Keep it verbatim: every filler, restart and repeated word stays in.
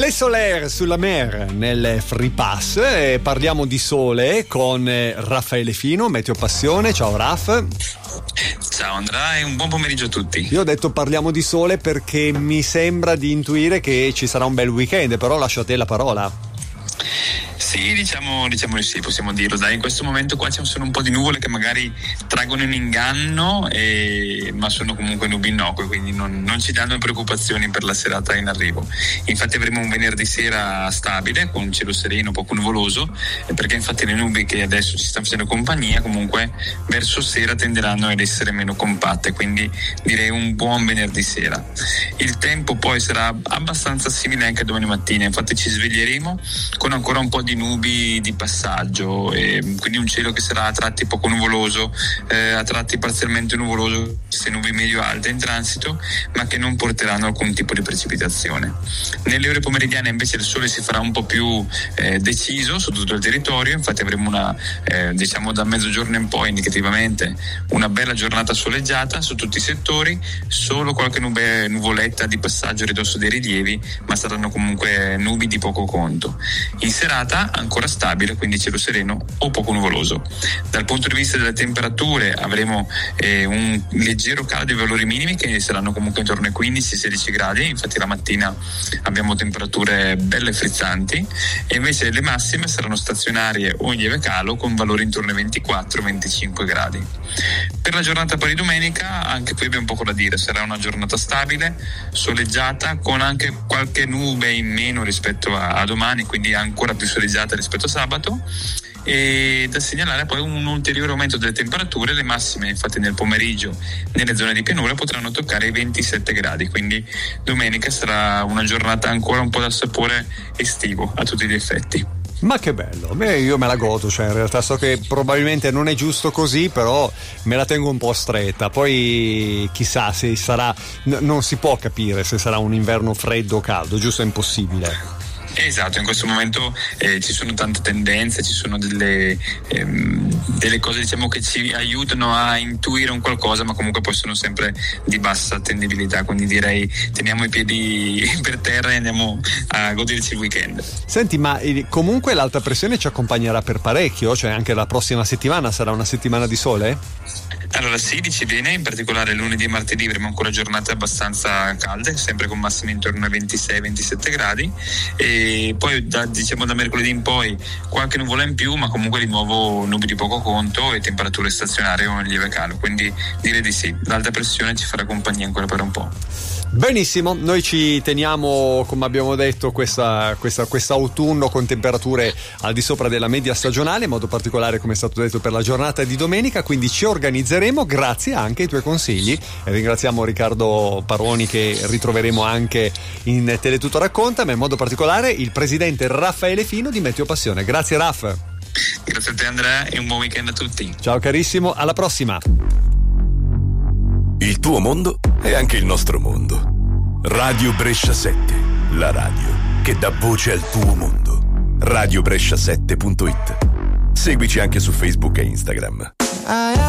Le Soler sulla Mer nel Free Pass, e parliamo di sole con Raffaele Fino, Meteo Passione. Ciao Raff. Ciao Andrea e un buon pomeriggio a tutti. Io ho detto parliamo di sole perché mi sembra di intuire che ci sarà un bel weekend, però lascio a te la parola. Sì, diciamo, diciamo di sì, possiamo dirlo. Dai, in questo momento qua ci sono un po' di nuvole che magari traggono in inganno, e, ma sono comunque nubi innocue, quindi non, non ci danno preoccupazioni per la serata in arrivo. Infatti avremo un venerdì sera stabile, con un cielo sereno, poco nuvoloso, perché infatti le nubi che adesso ci stanno facendo compagnia comunque verso sera tenderanno ad essere meno compatte, quindi direi un buon venerdì sera. Il tempo poi sarà abbastanza simile anche a domani mattina, infatti ci sveglieremo con ancora un po' di nubi di passaggio, e quindi un cielo che sarà a tratti poco nuvoloso, eh, a tratti parzialmente nuvoloso, queste nubi medio alte in transito, ma che non porteranno alcun tipo di precipitazione. Nelle ore pomeridiane invece il sole si farà un po' più eh, deciso su tutto il territorio, infatti avremo una eh, diciamo da mezzogiorno in poi indicativamente una bella giornata soleggiata su tutti i settori, solo qualche nube, nuvoletta di passaggio a ridosso dei rilievi, ma saranno comunque nubi di poco conto. In serata ancora stabile, quindi cielo sereno o poco nuvoloso. Dal punto di vista delle temperature avremo eh, un leggero calo dei valori minimi che saranno comunque intorno ai quindici sedici gradi, infatti la mattina abbiamo temperature belle frizzanti, e invece le massime saranno stazionarie o in lieve calo con valori intorno ai ventiquattro venticinque gradi. Per la giornata poi di domenica anche qui abbiamo poco da dire, sarà una giornata stabile, soleggiata, con anche qualche nube in meno rispetto a, a domani, quindi ancora più soleggiata rispetto a sabato, e da segnalare poi un ulteriore aumento delle temperature. Le massime infatti nel pomeriggio nelle zone di pianura potranno toccare i ventisette gradi, quindi domenica sarà una giornata ancora un po' dal sapore estivo a tutti gli effetti. Ma che bello, beh, io me la godo, cioè in realtà so che probabilmente non è giusto così, però me la tengo un po' stretta, poi chissà se sarà, n- non si può capire se sarà un inverno freddo o caldo, giusto? È impossibile. Esatto, in questo momento eh, ci sono tante tendenze, ci sono delle, ehm, delle cose diciamo che ci aiutano a intuire un qualcosa, ma comunque poi sono sempre di bassa attendibilità, quindi direi teniamo i piedi per terra e andiamo a goderci il weekend. Senti, ma eh, comunque l'alta pressione ci accompagnerà per parecchio, cioè anche la prossima settimana sarà una settimana di sole? Allora sì, dici bene, in particolare lunedì e martedì avremo ancora giornate abbastanza calde, sempre con massimi intorno ai ventisei ventisette gradi, e poi da, diciamo da mercoledì in poi qualche nuvola in più, ma comunque di nuovo nubi di poco conto e temperature stazionarie o in lieve calo, quindi direi di sì, l'alta pressione ci farà compagnia ancora per un po'. Benissimo, noi ci teniamo, come abbiamo detto, questa, questa, quest'autunno con temperature al di sopra della media stagionale, in modo particolare, come è stato detto, per la giornata di domenica, quindi ci organizzeremo grazie anche ai tuoi consigli, e ringraziamo Riccardo Paroni, che ritroveremo anche in Teletutto Racconta, ma in modo particolare il presidente Raffaele Fino di Meteo Passione. Grazie Raff. Grazie a te Andrea e un buon weekend a tutti. Ciao carissimo, alla prossima. Il tuo mondo è anche il nostro mondo. Radio Brescia sette, la radio che dà voce al tuo mondo. radio brescia sette punto it. Seguici anche su Facebook e Instagram.